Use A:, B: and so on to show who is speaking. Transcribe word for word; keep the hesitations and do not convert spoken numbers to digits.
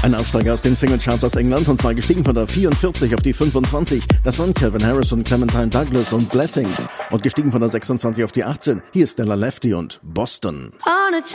A: Ein Aufsteiger aus den Singlecharts aus England, und zwar gestiegen von der vierundvierzig auf die fünfundzwanzig. Das waren Calvin Harris und Clementine Douglas und Blessings. Und gestiegen von der sechsundzwanzig auf die achtzehn. Hier ist Stella Lefty und Boston.